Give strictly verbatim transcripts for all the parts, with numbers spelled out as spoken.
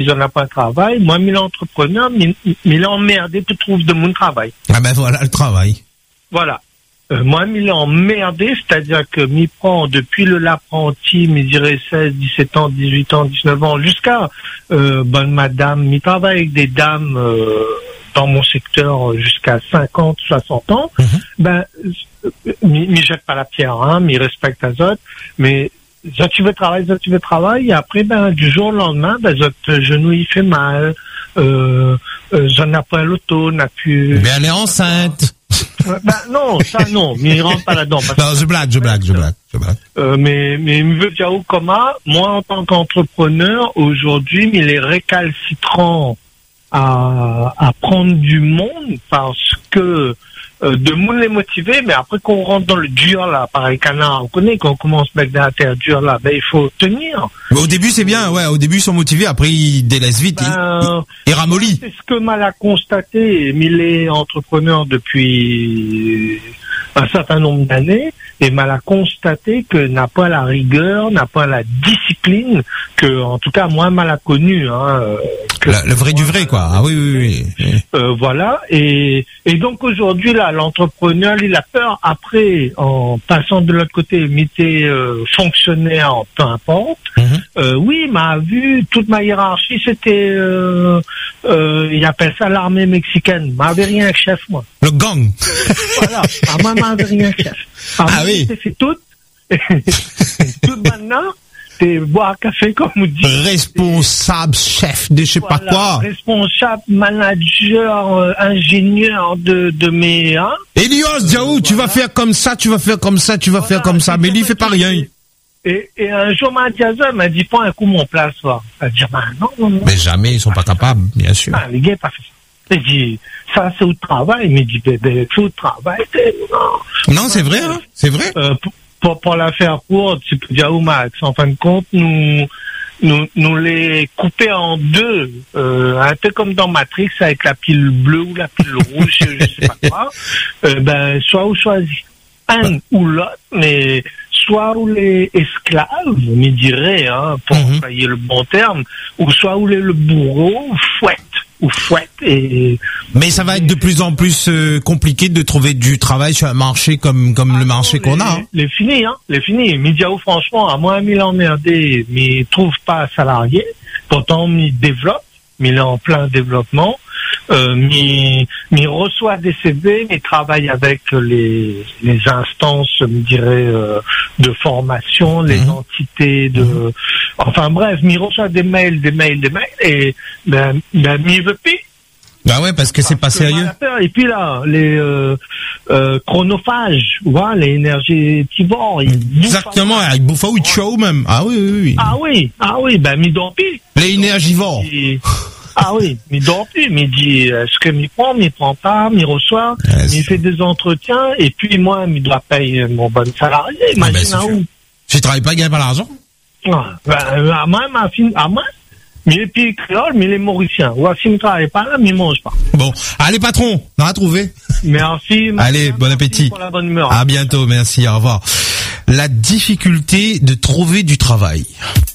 ils n'ont pas de travail. Moi, je suis entrepreneur, mais je suis emmerdé pour trouver de mon travail. Ah ben voilà le travail. Voilà. Euh, moi, je suis emmerdé, c'est-à-dire que je prends depuis le l'apprenti, je dirais seize, dix-sept ans, dix-huit ans, dix-neuf ans, jusqu'à euh, bonne madame. Je travaille avec des dames euh, dans mon secteur jusqu'à cinquante, soixante ans. Mm-hmm. Ben, je ne jette pas la pierre, hein, je respecte les autres, mais ça tu veux travailler, ça tu veux travailler, et après, ben, du jour au lendemain, ben, votre genou il fait mal, euh, euh, j'en ai pas l'auto, n'a plus. Mais elle est enceinte. Ben non, ça non, mais il rentre pas là-dedans. Non, je blague, je blague, je blague, je blague. Euh, mais mais me veut dire comment, moi en tant qu'entrepreneur aujourd'hui, il est récalcitrant à à prendre du monde parce que euh, de monde les motiver, mais après qu'on rentre dans le dur là, pareil canard, on connaît quand on commence à mettre dans la terre dure là, ben il faut tenir. Mais au début c'est bien, ouais, au début ils sont motivés, après ils délaissent vite, ben, ils, ils, ils ramollissent. C'est ce que mal a constaté, il est entrepreneur depuis un certain nombre d'années, et mal a constaté que n'a pas la rigueur, n'a pas la discipline que, en tout cas, moi, mal a connu. Hein, que la, le vrai du vrai, quoi. Ah oui, oui, oui. Euh, voilà. Et, et donc aujourd'hui, là, l'entrepreneur, il a peur. Après, en passant de l'autre côté, m'était euh, fonctionnaire, peu importe. Mm-hmm. Euh, oui, m'a vu toute ma hiérarchie, c'était, euh, euh, il appelle ça l'armée mexicaine. M'avait rien chef, moi. Le gang. Voilà. À moi, m'avait rien chef. À ah oui. C'est fait tout. Tout maintenant, c'est boire café, comme on dit. Responsable, chef de je sais voilà, pas quoi. Responsable, manager, euh, ingénieur de, de mes, hein. Elios, Diaou, voilà. Tu vas faire comme ça, tu vas faire comme ça, tu vas voilà, faire comme ça. Mais lui, il fait pas rien. Et, et un jour, ma diaza m'a dit, prends un coup mon place, va. Elle dit, bah, non, non, non. Mais jamais, ils sont pas capables, bien sûr. Ah, les gars, pas fait ça. Il dit, ça, c'est au travail. Il me dit, bébé, c'est au travail. Non, non c'est vrai, hein. C'est vrai. Euh, pour, pour, pour la faire courte, tu peux dire, Max, en fin de compte, nous, nous, nous les couper en deux, euh, un peu comme dans Matrix avec la pile bleue ou la pile rouge, je sais pas quoi. Euh, ben, soit ou choisis. Un ouais. ou l'autre, mais soit où les esclaves, me dirait, hein, pour mm-hmm. employer le bon terme, ou soit où les, le bourreau fouette. ou fouette et mais ça va être de plus en plus euh, compliqué de trouver du travail sur un marché comme comme ah le marché non, qu'on les, a. Hein. Les finis, hein, les finis. Midiao, franchement, à moins mille emmerdés, mais il trouve pas salarié. Pourtant, il développe, mais il est en plein développement. Euh, mais il reçoit des C V, mais travaille avec les les instances, je dirais, euh, de formation, les mmh. entités de, mmh. enfin bref, il reçoit des mails, des mails, des mails, et ben, ben il veut plus. Bah ouais, parce que parce c'est pas que sérieux. Et puis là, les euh, euh, chronophages, voilà, les énergétivores. Exactement, avec Bouffao ou Chao même. Ah oui, oui, oui. Ah oui, ah oui, ben mi dort plus. Les énergivores. Ah oui, mais dort plus, mais il dit, est-ce que m'y prend, m'y prend pas, m'y reçoit, ouais, m'y fait des entretiens, et puis moi, m'y doit payer mon bon salarié, imagine ah ben, où. Tu travailles pas, gagne pas l'argent? Ah, ben, à moi, ma fille, à moi, mais les pays créoles, mais les Mauriciens. Ou s'il ne travaille pas là, mais ils mangent pas. Bon, allez patron, on a trouvé. Merci. Allez, bon appétit. Pour la bonne humeur. À bientôt, merci, au revoir. La difficulté de trouver du travail.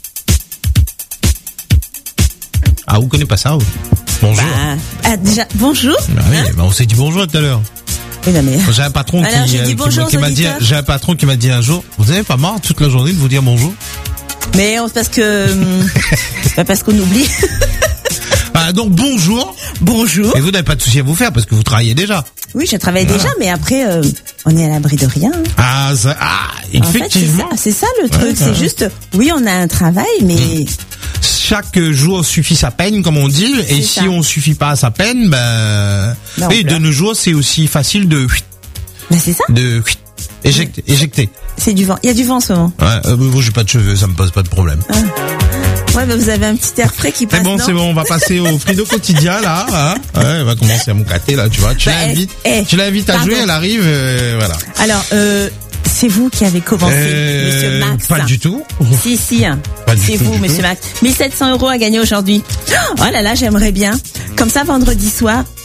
Ah, vous connaissez pas ça, vous? Bonjour. Bah, ah, déjà, bonjour. Bah oui, hein bah on s'est dit bonjour tout à l'heure. Oui, non, mais... J'ai un patron Alors, qui, qui, qui, qui m'a dit, j'ai un patron qui m'a dit un jour, vous avez pas marre toute la journée de vous dire bonjour? Mais on, parce que, bah parce qu'on oublie. Ah, donc bonjour. Bonjour. Et vous n'avez pas de souci à vous faire parce que vous travaillez déjà. Oui, je travaille ah. déjà, mais après, euh, on est à l'abri de rien. Ah, ça, ah effectivement. En fait, c'est ça, c'est ça le truc. Ouais, c'est ouais. juste, oui, on a un travail, mais... Mmh. Chaque jour suffit sa peine, comme on dit, c'est et ça. Si on suffit pas à sa peine, ben, ben et de nos jours, c'est aussi facile de, ben c'est ça, de éjecter, éjecter. C'est du vent. Il y a du vent en ce moment. Ouais, euh, moi j'ai pas de cheveux, ça me pose pas de problème. Ah. Ouais, ben vous avez un petit air frais qui passe. C'est bon, non c'est bon, on va passer au Frido quotidien là. Hein ouais, on va commencer à moucater là, tu vois. Tu bah, l'invites, eh, tu l'invites à pardon. jouer, elle arrive, euh, voilà. Alors. euh C'est vous qui avez commencé, euh, Monsieur Max. Pas du tout. Si, si. C'est vous, Monsieur Max. mille sept cents euros à gagner aujourd'hui. Oh là là, j'aimerais bien. Comme ça, vendredi soir,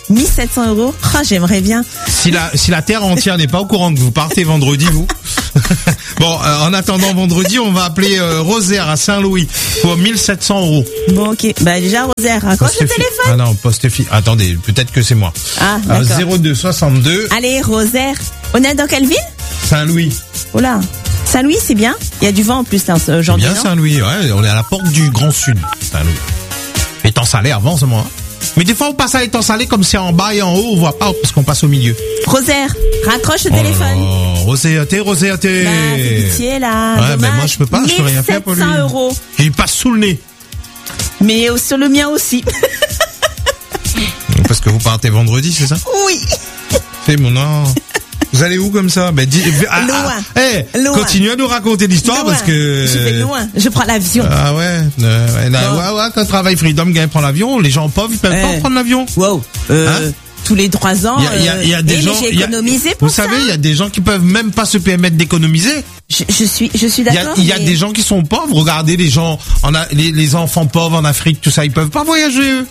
mille sept cents euros. Oh, j'aimerais bien. Si la, si la terre entière n'est pas au courant que vous partez vendredi, vous. Bon, euh, en attendant vendredi, on va appeler euh, Rosaire à Saint-Louis pour mille sept cents euros. Bon, ok. Bah, déjà, Rosaire, raccroche le téléphone. Ah non, poste fi... Attendez, peut-être que c'est moi. Ah, d'accord. Euh, zéro deux soixante-deux. Allez, Rosaire. On est dans quelle ville? Saint-Louis. Oh là. Saint-Louis, c'est bien. Il y a du vent en plus, là, aujourd'hui. Bien Saint-Louis, ouais. On est à la porte du Grand Sud. Saint-Louis. Étant salé avant, c'est moi. Hein. Mais des fois, on passe à étant salé comme c'est en bas et en haut, on voit pas parce qu'on passe au milieu. Rosaire, raccroche le oh téléphone. Oh, Rosaire, t'es Rosaire, t'es. Bah, fais pitié, là. Ouais, dommage. mais moi, je peux pas, je peux rien faire pour lui. mille sept cents euros. Il passe sous le nez. Mais sur le mien aussi. Parce que vous partez vendredi, c'est ça? Oui. C'est mon nom. Vous allez où comme ça? Ben, dis, ah, loin. Ah, hey, loin. Continuez à nous raconter l'histoire parce que. Je vais loin. Je prends l'avion. Ah ouais. Euh, ouais, là, ouais, ouais, quand travaille Freedom, gagne prend l'avion. Les gens pauvres, ils peuvent eh. pas prendre l'avion. Wow. Euh, hein? Tous les trois ans. Il y a, il y a des gens. J'ai économisé pour vous ça. Vous savez, il y a des gens qui peuvent même pas se permettre d'économiser. Je, je suis, je suis d'accord. Il y a, il y a mais... des gens qui sont pauvres. Regardez les gens, en a, les, les enfants pauvres en Afrique, tout ça, ils peuvent pas voyager eux.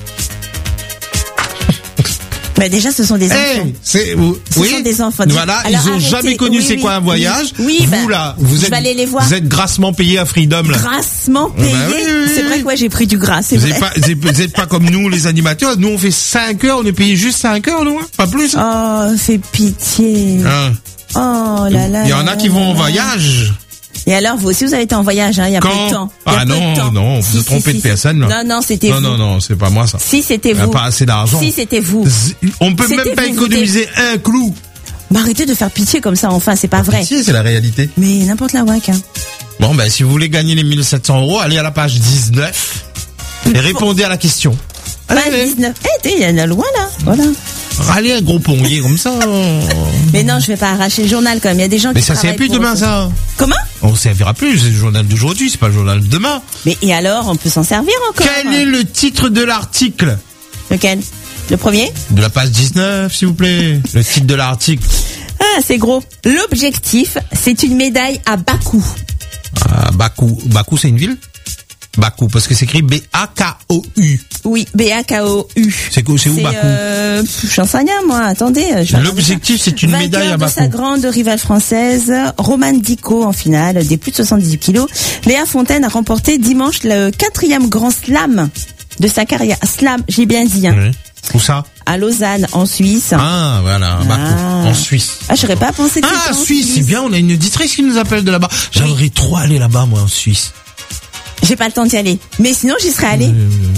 Bah déjà, ce sont des enfants. Hey, c'est, ce oui, sont des enfants. Voilà, alors, ils ont arrêtez. jamais connu oui, c'est oui, quoi un voyage. Oui, oui vous bah, là, vous êtes, aller les voir. vous êtes grassement payé à Freedom là. Grassement payé. Bah, oui, oui, c'est vrai que ouais, j'ai pris du gras. C'est vous vrai. Êtes pas, vous êtes pas comme nous les animateurs. Nous on fait cinq heures, on est payé juste cinq heures, nous, hein, pas plus. Oh, fais pitié. Hein. Oh là là. Il y en a là, qui vont là, en voyage. Et alors, vous aussi, vous avez été en voyage, hein, il y a Quand peu de temps. Ah non, temps. non, vous si, vous trompez si, de si, personne, là. Non, non, c'était non, vous. Non, non, non, c'est pas moi, ça. Si, c'était vous. Il n'y a pas assez d'argent. Si, c'était vous. On peut même pas vous, économiser vous un clou. Bah, arrêtez de faire pitié comme ça, enfin, c'est pas vrai. Pitié, c'est la réalité. Mais n'importe la wack, hein. Bon, ben, si vous voulez gagner les mille sept cents euros, allez à la page dix-neuf et répondez à la question. Page dix-neuf. Eh, il y en a loin, là. Voilà. Allez, un gros pongier comme ça. Mais non, je vais pas arracher le journal quand même. Il y a des gens mais qui ça sert plus demain, ça. Comment? On servira plus. C'est le journal d'aujourd'hui, c'est pas le journal de demain. Mais et alors, on peut s'en servir encore? Quel est le titre de l'article? Lequel? Le premier? De la page dix-neuf, s'il vous plaît. Le titre de l'article. Ah, c'est gros. L'objectif, c'est une médaille à Bakou. Ah, Bakou. Bakou, c'est une ville? Bakou, parce que c'est écrit B A K O U. Oui, B A K O U. C'est où, c'est où Bakou? euh, J'en sais rien, moi. Attendez. L'objectif, c'est une médaille à Bakou. De sa grande rivale française, Romane Dico, en finale, des plus de soixante-dix kilos. Léa Fontaine a remporté dimanche le quatrième grand slam de sa carrière. Slam, j'ai bien dit. Hein. Oui. Où ça? À Lausanne, en Suisse. Ah, voilà, ah. Bakou, en Suisse. Ah, j'aurais pas pensé que ah, c'était en Suisse, Suisse. c'est bien, on a une auditrice qui nous appelle de là-bas. J'aimerais oui. trop aller là-bas, moi, en Suisse. J'ai pas le temps d'y aller. Mais sinon, j'y serais allée.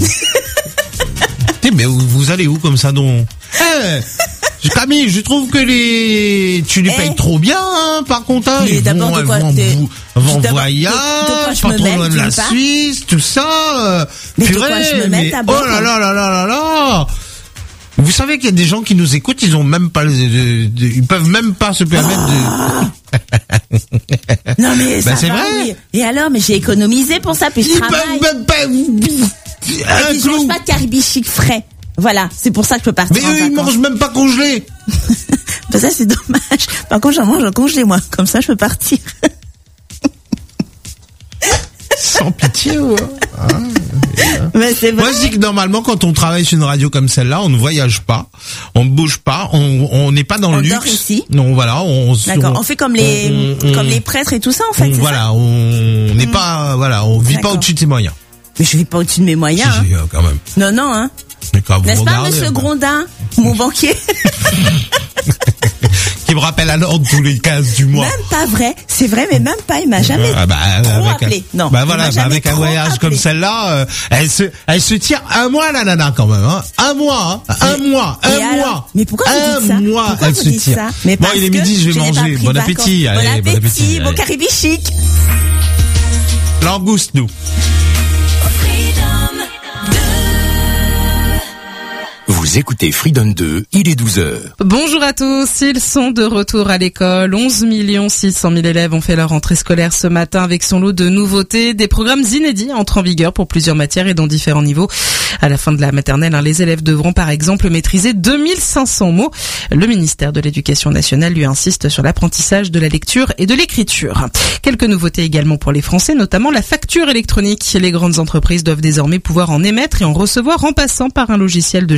Euh... mais vous allez où comme ça, donc? Eh, Camille, je trouve que les, tu les hey. payes trop bien, hein, par contre. Hein. Mais d'abord, de quoi t'es... Vont voyage, pas trop loin de la Suisse, tout ça. Mais de quoi je me mets d'abord? Oh là là là là là là. Vous savez qu'il y a des gens qui nous écoutent, ils ont même pas, de, de, de, ils peuvent même pas se permettre oh. de. Non mais ça ben c'est va, vrai. Oui. Et alors, mais j'ai économisé pour ça, puis je ils travaille. Peuvent même pas. Et puis je mange pas de caribichic frais. Voilà, c'est pour ça que je peux partir. Mais eux, ils mangent même pas congelé. Ben ça c'est dommage. Par contre, j'en mange en congelé moi, comme ça je peux partir. Sans pitié, ouais. Ah, mais c'est vrai. Moi, je dis que normalement, quand on travaille sur une radio comme celle-là, on ne voyage pas, on ne bouge pas, on n'est pas dans on le luxe. On dort ici. Non, voilà, on. D'accord. On, on fait comme les, on, on, comme les prêtres et tout ça, en fait. On, voilà, ça on n'est mmh. pas, voilà, on vit pas au-dessus de ses moyens. Mais je vis pas au-dessus de mes moyens. Si, si, hein. quand même. Non, non, hein. N'est-ce pas, Monsieur Grondin, mon banquier? Qui me rappelle à l'ordre tous les quinze du mois. Même pas vrai, c'est vrai, mais même pas, il m'a jamais ah bah, trop avec appelé. Un, non, bah voilà, bah avec un voyage appelé. Comme celle-là, euh, elle se, elle se tire un mois la nana quand même, hein. Un mois, hein. un mais, mois, un alors, mois. Mais pourquoi un vous dites ça? mois, pourquoi elle vous se dites tire. Ça mais bon, il est midi, je vais manger. Bon appétit, allez, bon appétit, bon appétit, bon caribichic. Langouste, nous. Vous écoutez Freedom deux, il est douze heures. Bonjour à tous, ils sont de retour à l'école. onze millions six cent mille élèves ont fait leur rentrée scolaire ce matin avec son lot de nouveautés. Des programmes inédits entrent en vigueur pour plusieurs matières et dans différents niveaux. À la fin de la maternelle, hein, les élèves devront par exemple maîtriser deux mille cinq cents mots. Le ministère de l'Éducation nationale lui insiste sur l'apprentissage de la lecture et de l'écriture. Quelques nouveautés également pour les Français, notamment la facture électronique. Les grandes entreprises doivent désormais pouvoir en émettre et en recevoir en passant par un logiciel de gestion spécialisé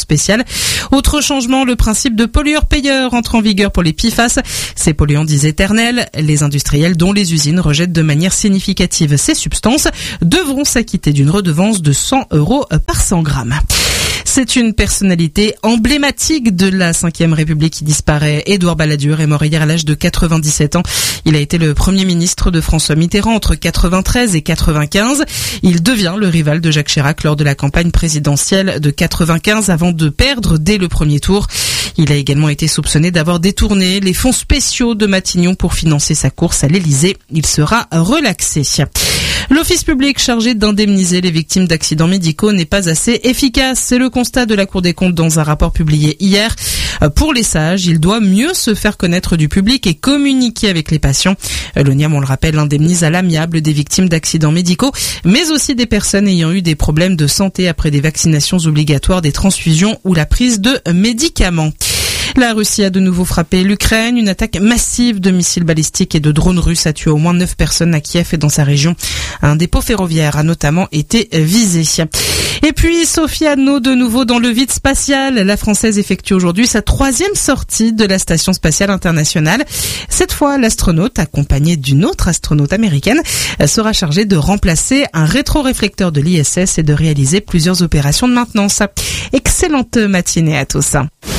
spéciale. Autre changement, le principe de pollueur-payeur entre en vigueur pour les P F A S. Ces polluants dits éternels, les industriels dont les usines rejettent de manière significative ces substances devront s'acquitter d'une redevance de cent euros par cent grammes. C'est une personnalité emblématique de la cinquième République qui disparaît. Édouard Balladur est mort hier à l'âge de quatre-vingt-dix-sept ans. Il a été le premier ministre de François Mitterrand entre quatre-vingt-treize et quatre-vingt-quinze. Il devient le rival de Jacques Chirac lors de la campagne présidentielle de quatre-vingt-quinze avant de perdre dès le premier tour. Il a également été soupçonné d'avoir détourné les fonds spéciaux de Matignon pour financer sa course à l'Élysée. Il sera relaxé. L'office public chargé d'indemniser les victimes d'accidents médicaux n'est pas assez efficace. C'est le constat de la Cour des comptes dans un rapport publié hier. Pour les sages, il doit mieux se faire connaître du public et communiquer avec les patients. L'O N I A M, on le rappelle, indemnise à l'amiable des victimes d'accidents médicaux, mais aussi des personnes ayant eu des problèmes de santé après des vaccinations obligatoires, des transfusions ou la prise de médicaments. La Russie a de nouveau frappé l'Ukraine. Une attaque massive de missiles balistiques et de drones russes a tué au moins neuf personnes à Kiev et dans sa région. Un dépôt ferroviaire a notamment été visé. Et puis, Sophie Anno de nouveau dans le vide spatial. La Française effectue aujourd'hui sa troisième sortie de la Station spatiale internationale. Cette fois, l'astronaute, accompagnée d'une autre astronaute américaine, sera chargée de remplacer un rétroréflecteur de l'I S S et de réaliser plusieurs opérations de maintenance. Excellente matinée à tous.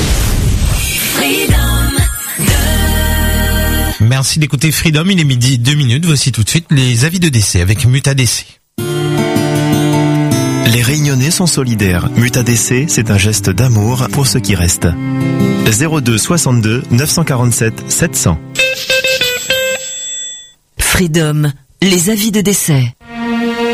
Merci d'écouter Freedom, il est midi deux minutes. Voici tout de suite les avis de décès avec Muta D C. Les Réunionnais sont solidaires. Muta D C, c'est un geste d'amour pour ceux qui restent. zéro deux soixante-deux neuf cent quarante-sept sept cents. Freedom, les avis de décès.